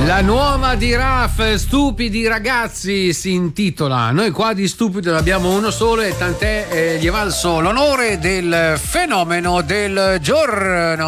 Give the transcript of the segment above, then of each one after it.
La nuova di Raf, Stupidi ragazzi, si intitola. Noi qua di stupido ne abbiamo uno solo e tant'è gli è valso l'onore del fenomeno del giorno.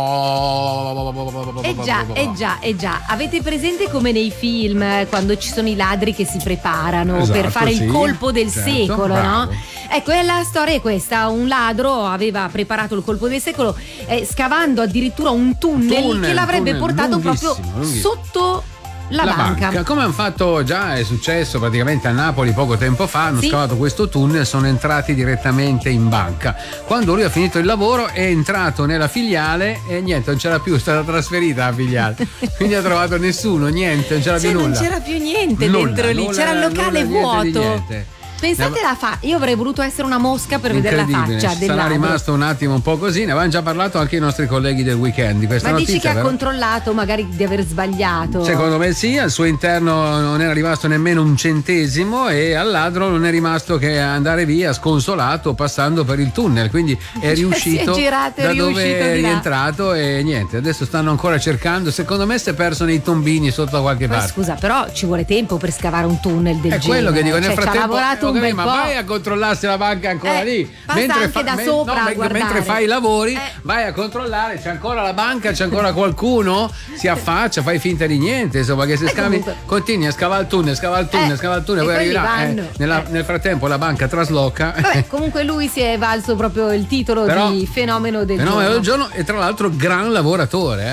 Già. Avete presente come nei film quando ci sono i ladri che si preparano per fare il colpo del secolo, bravo. no? Ecco, la storia è questa: un ladro aveva preparato il colpo del secolo scavando addirittura un tunnel che l'avrebbe portato proprio sotto la banca. Come hanno fatto già, è successo praticamente a Napoli poco tempo fa, hanno scavato questo tunnel, sono entrati direttamente in banca. Quando lui ha finito il lavoro è entrato nella filiale e niente, non c'era più, è stata trasferita la filiale. Quindi ha trovato nessuno, niente, non c'era più nulla. Non c'era più niente dentro lì, c'era il locale vuoto. Pensate io avrei voluto essere una mosca per vedere la faccia del sarà ladro. rimasto un attimo un po' così, ne avevano già parlato anche i nostri colleghi del weekend di questa notizia. Ma dici che però ha controllato magari di aver sbagliato? Secondo me sì, al suo interno non era rimasto nemmeno un centesimo e al ladro non è rimasto che andare via sconsolato passando per il tunnel, quindi è riuscito da dove è rientrato e niente, adesso stanno ancora cercando, secondo me si è perso nei tombini sotto da qualche parte. Scusa, però ci vuole tempo per scavare un tunnel del genere. È quello che dico, nel frattempo ci ha lavorato un bel ma po'. Vai a controllare se la banca è ancora lì. Mentre fai i lavori, vai a controllare, c'è ancora la banca, c'è ancora qualcuno, si affaccia, fai finta di niente, insomma, che se scavi, continui a scavare il tunnel, poi arriverà. Nel frattempo la banca trasloca. Comunque lui si è valso proprio il titolo di fenomeno del giorno. E tra l'altro gran lavoratore.